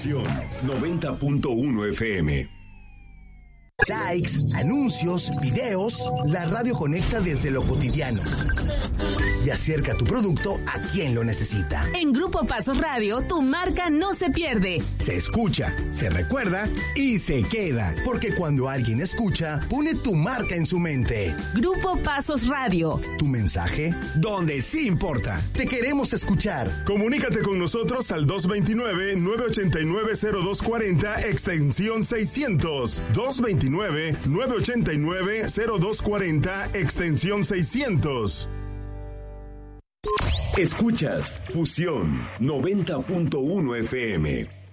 Fusión 90.1 FM. Likes, anuncios, videos, la radio conecta desde lo cotidiano y acerca tu producto a quien lo necesita. En Grupo Pasos Radio, tu marca no se pierde. Se escucha, se recuerda y se queda. Porque cuando alguien escucha, pone tu marca en su mente. Grupo Pasos Radio. Tu mensaje, donde sí importa. Te queremos escuchar. Comunícate con nosotros al 229-989-0240, extensión 600. 229-989-0240, extensión 600. Escuchas Fusión 90.1 FM.